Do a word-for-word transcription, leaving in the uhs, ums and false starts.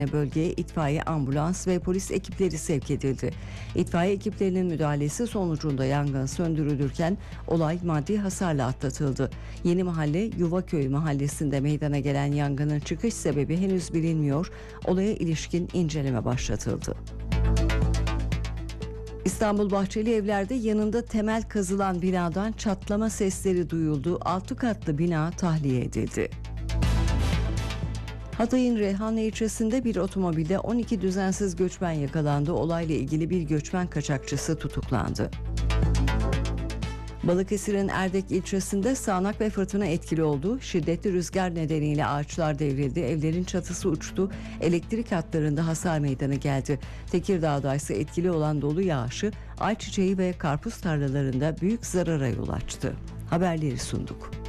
Bölgeye itfaiye, ambulans ve polis ekipleri sevk edildi. İtfaiye ekiplerinin müdahalesi sonucunda yangın söndürülürken olay maddi hasarla atlatıldı. Yeni Mahalle Yuvaköy mahallesinde meydana gelen yangının çıkış sebebi henüz bilinmiyor. Olaya ilişkin inceleme başlatıldı. İstanbul Bahçeli Evler'de yanında temel kazılan binadan çatlama sesleri duyuldu. Altı katlı bina tahliye edildi. Hatay'ın Reyhanlı ilçesinde bir otomobilde on iki düzensiz göçmen yakalandı. Olayla ilgili bir göçmen kaçakçısı tutuklandı. Balıkesir'in Erdek ilçesinde sağanak ve fırtına etkili oldu. Şiddetli rüzgar nedeniyle ağaçlar devrildi, evlerin çatısı uçtu, elektrik hatlarında hasar meydana geldi. Tekirdağ'da ise etkili olan dolu yağışı ayçiçeği ve karpuz tarlalarında büyük zarara yol açtı. Haberleri sunduk.